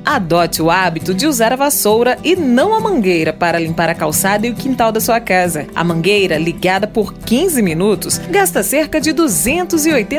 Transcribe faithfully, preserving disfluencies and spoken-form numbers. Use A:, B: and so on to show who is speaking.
A: Adote o hábito de usar a vassoura e não a mangueira para limpar a calçada e o quintal da sua casa. A mangueira, ligada por quinze minutos, gasta cerca de duzentos e oitenta